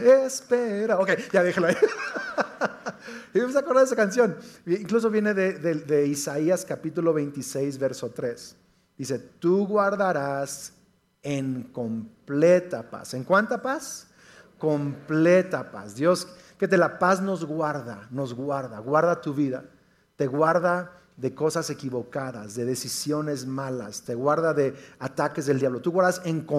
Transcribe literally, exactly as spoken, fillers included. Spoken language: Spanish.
espera. Ok, ya déjalo ahí. Y me acuerdo de esa canción. Incluso viene de, de, de Isaías capítulo veintiséis, verso tres. Dice, tú guardarás en completa paz. ¿En cuánta paz? Completa paz. Dios, fíjate, la paz nos guarda, nos guarda, guarda tu vida. Te guarda de cosas equivocadas, de decisiones malas, te guarda de ataques del diablo. Tú guardas en